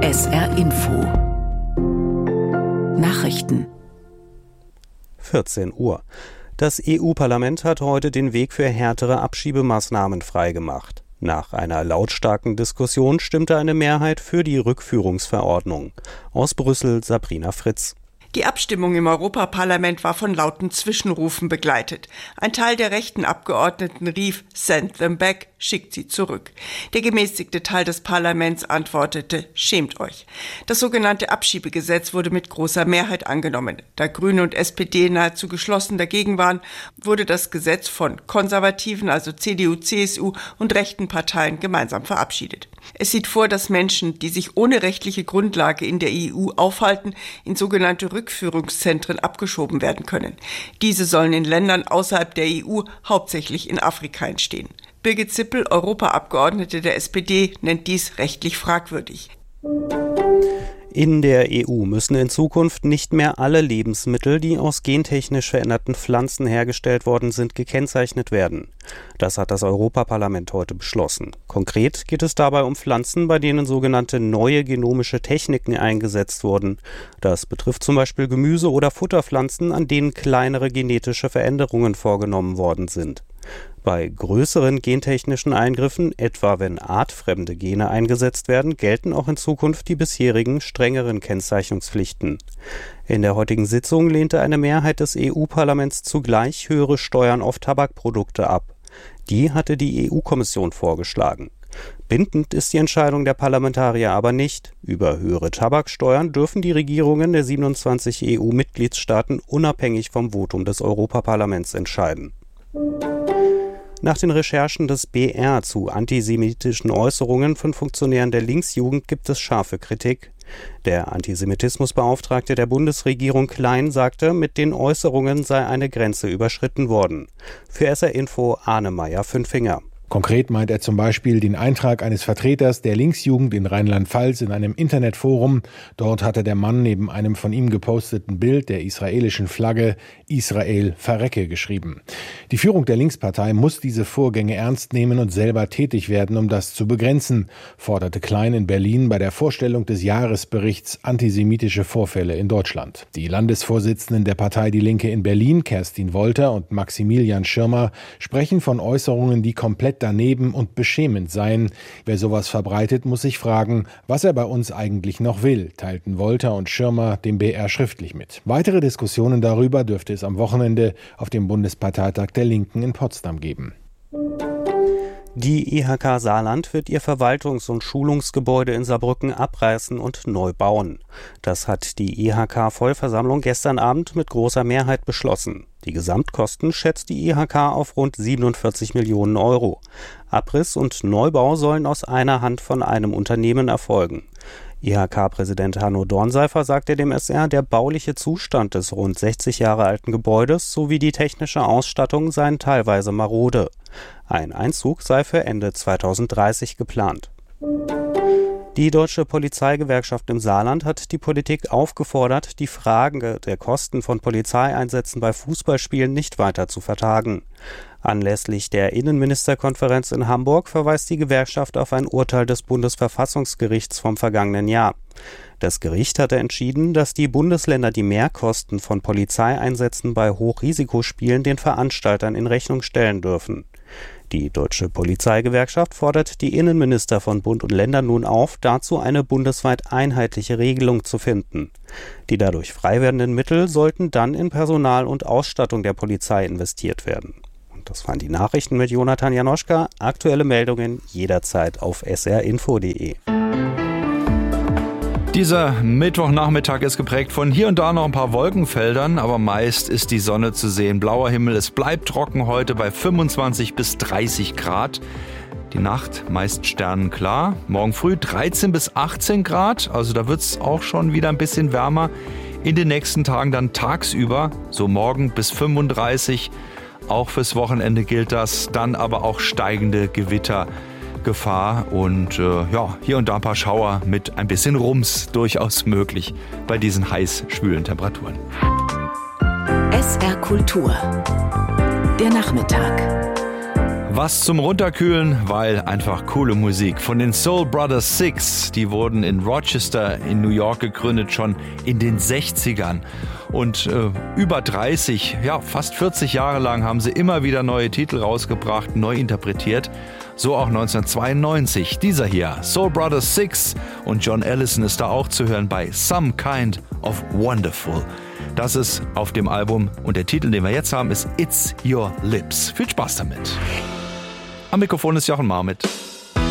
SR Info Nachrichten 14 Uhr. Das EU-Parlament hat heute den Weg für härtere Abschiebemaßnahmen freigemacht. Nach einer lautstarken Diskussion stimmte eine Mehrheit für die Rückführungsverordnung. Aus Brüssel Sabrina Fritz. Die Abstimmung im Europaparlament war von lauten Zwischenrufen begleitet. Ein Teil der rechten Abgeordneten rief "Send them back", schickt sie zurück. Der gemäßigte Teil des Parlaments antwortete "Schämt euch". Das sogenannte Abschiebegesetz wurde mit großer Mehrheit angenommen. Da Grüne und SPD nahezu geschlossen dagegen waren, wurde das Gesetz von konservativen, also CDU, CSU und rechten Parteien gemeinsam verabschiedet. Es sieht vor, dass Menschen, die sich ohne rechtliche Grundlage in der EU aufhalten, in sogenannte Rückführungszentren abgeschoben werden können. Diese sollen in Ländern außerhalb der EU, hauptsächlich in Afrika, entstehen. Birgit Zippel, Europaabgeordnete der SPD, nennt dies rechtlich fragwürdig. In der EU müssen in Zukunft nicht mehr alle Lebensmittel, die aus gentechnisch veränderten Pflanzen hergestellt worden sind, gekennzeichnet werden. Das hat das Europaparlament heute beschlossen. Konkret geht es dabei um Pflanzen, bei denen sogenannte neue genomische Techniken eingesetzt wurden. Das betrifft zum Beispiel Gemüse- oder Futterpflanzen, an denen kleinere genetische Veränderungen vorgenommen worden sind. Bei größeren gentechnischen Eingriffen, etwa wenn artfremde Gene eingesetzt werden, gelten auch in Zukunft die bisherigen strengeren Kennzeichnungspflichten. In der heutigen Sitzung lehnte eine Mehrheit des EU-Parlaments zugleich höhere Steuern auf Tabakprodukte ab. Die hatte die EU-Kommission vorgeschlagen. Bindend ist die Entscheidung der Parlamentarier aber nicht. Über höhere Tabaksteuern dürfen die Regierungen der 27 EU-Mitgliedstaaten unabhängig vom Votum des Europaparlaments entscheiden. Nach den Recherchen des BR zu antisemitischen Äußerungen von Funktionären der Linksjugend gibt es scharfe Kritik. Der Antisemitismusbeauftragte der Bundesregierung Klein sagte, mit den Äußerungen sei eine Grenze überschritten worden. Für SR Info Arne Meyer-Fünfinger. Konkret meint er zum Beispiel den Eintrag eines Vertreters der Linksjugend in Rheinland-Pfalz in einem Internetforum. Dort hatte der Mann neben einem von ihm geposteten Bild der israelischen Flagge "Israel verrecke" geschrieben. Die Führung der Linkspartei muss diese Vorgänge ernst nehmen und selber tätig werden, um das zu begrenzen, forderte Klein in Berlin bei der Vorstellung des Jahresberichts Antisemitische Vorfälle in Deutschland. Die Landesvorsitzenden der Partei Die Linke in Berlin, Kerstin Wolter und Maximilian Schirmer, sprechen von Äußerungen, die komplett daneben und beschämend seien. Wer sowas verbreitet, muss sich fragen, was er bei uns eigentlich noch will, teilten Wolter und Schirmer dem BR schriftlich mit. Weitere Diskussionen darüber dürfte es am Wochenende auf dem Bundesparteitag der Linken in Potsdam geben. Die IHK Saarland wird ihr Verwaltungs- und Schulungsgebäude in Saarbrücken abreißen und neu bauen. Das hat die IHK-Vollversammlung gestern Abend mit großer Mehrheit beschlossen. Die Gesamtkosten schätzt die IHK auf rund 47 Millionen Euro. Abriss und Neubau sollen aus einer Hand von einem Unternehmen erfolgen. IHK-Präsident Hanno Dornseifer sagte dem SR, der bauliche Zustand des rund 60 Jahre alten Gebäudes sowie die technische Ausstattung seien teilweise marode. Ein Einzug sei für Ende 2030 geplant. Die Deutsche Polizeigewerkschaft im Saarland hat die Politik aufgefordert, die Frage der Kosten von Polizeieinsätzen bei Fußballspielen nicht weiter zu vertagen. Anlässlich der Innenministerkonferenz in Hamburg verweist die Gewerkschaft auf ein Urteil des Bundesverfassungsgerichts vom vergangenen Jahr. Das Gericht hatte entschieden, dass die Bundesländer die Mehrkosten von Polizeieinsätzen bei Hochrisikospielen den Veranstaltern in Rechnung stellen dürfen. Die Deutsche Polizeigewerkschaft fordert die Innenminister von Bund und Ländern nun auf, dazu eine bundesweit einheitliche Regelung zu finden. Die dadurch frei werdenden Mittel sollten dann in Personal und Ausstattung der Polizei investiert werden. Und das waren die Nachrichten mit Jonathan Janoschka. Aktuelle Meldungen jederzeit auf srinfo.de. Dieser Mittwochnachmittag ist geprägt von hier und da noch ein paar Wolkenfeldern, aber meist ist die Sonne zu sehen. Blauer Himmel, es bleibt trocken heute bei 25 bis 30 Grad. Die Nacht meist sternenklar. Morgen früh 13 bis 18 Grad, also da wird es auch schon wieder ein bisschen wärmer. In den nächsten Tagen dann tagsüber, so morgen bis 35. Auch fürs Wochenende gilt das, dann aber auch steigende Gewittergefahr und hier und da ein paar Schauer mit ein bisschen Rums durchaus möglich bei diesen heiß schwülen Temperaturen. SR Kultur. Der Nachmittag. Was zum Runterkühlen, weil einfach coole Musik. Von den Soul Brothers 6, die wurden in Rochester in New York gegründet, schon in den 60ern. Und über 30, ja fast 40 Jahre lang haben sie immer wieder neue Titel rausgebracht, neu interpretiert. So auch 1992, dieser hier, Soul Brothers 6, und John Allison ist da auch zu hören bei Some Kind of Wonderful. Das ist auf dem Album und der Titel, den wir jetzt haben, ist It's Your Lips. Viel Spaß damit. Am Mikrofon ist Jochen Marmit.